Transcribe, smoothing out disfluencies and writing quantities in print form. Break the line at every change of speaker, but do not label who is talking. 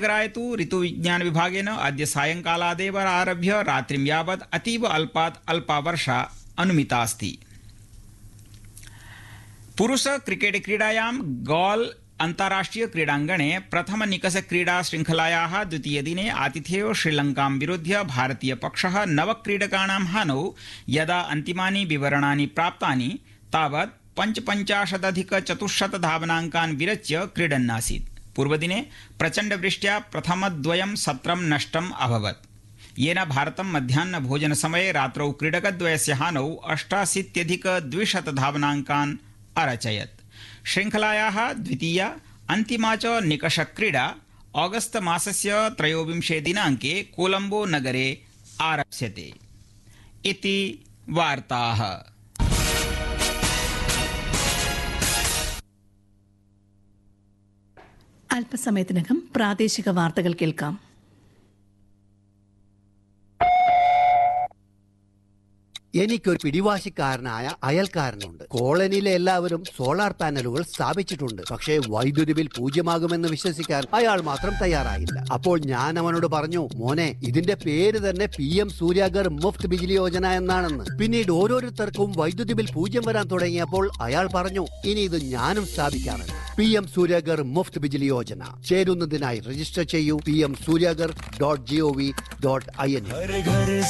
नगराय तु ऋतुविज्ञान विभागेन अद्य सायंकालादेव आरभ्य रात्रिं यावत् अतीव अल्पात् अल्पा वर्षा अनुमिता अस्ति। पुरुष क्रिकेट क्रीडायां गॉल अन्ताराष्ट्रिय क्रीडाङ्गणे प्रथम निकष क्रीडा श्रृंखलायाः द्वितीय दिने आतिथेयो श्रीलङ्कां विरुध्य भारतीय पक्षः 9 क्रीडकाणां हानौ यदा अन्तिमानि विवरणानि प्राप्तानि तावत् 55,400 धावनाङ्कान् विरच्य क्रीडन्नासीत्। पूर्वदिने प्रचण्डवृष्ट्या प्रथमद्वयं सत्रं नष्टम् अभवत्, येन भारतं मध्याह्नभोजनसमये रात्रौ क्रीडकद्वयस्य हानौ 88,200 धावनाङ्कान् अरचयत्। श्रृंखलायाः द्वितीया अन्तिमा च निकषक्रीडा ऑगस्ट मासस्य 23 दिनाङ्के कोलंबो नगरे आरप्स्यते। इति वार्ताः।
അല്പസമയത്തിനകം പ്രാദേശിക വാർത്തകൾ കേൾക്കാം.
എനിക്കൊരു പിടിവാശിക്കാരനായ അയൽക്കാരനുണ്ട്. കോളനിയിലെ എല്ലാവരും സോളാർ പാനലുകൾ സ്ഥാപിച്ചിട്ടുണ്ട്. പക്ഷേ വൈദ്യുതി ബിൽ 0 വിശ്വസിക്കാൻ അയാൾ മാത്രം തയ്യാറായില്ല. അപ്പോൾ ഞാൻ അവനോട് പറഞ്ഞു, മോനെ, ഇതിന്റെ പേര് തന്നെ PM സൂര്യാഗർ മുഫ്ത് ബിജ്ലി യോജന എന്നാണെന്ന്. പിന്നീട് ഓരോരുത്തർക്കും വൈദ്യുതി ബിൽ 0 വരാൻ തുടങ്ങിയപ്പോൾ അയാൾ പറഞ്ഞു, ഇനി ഇത് ഞാനും സ്ഥാപിക്കാറുണ്ട്. PM സൂര്യാഗർ മുഫ്ത് ബിജ്ലി യോജന. ചേരുന്നതിനായി രജിസ്റ്റർ ചെയ്യൂ. PMSuryagar.gov.in.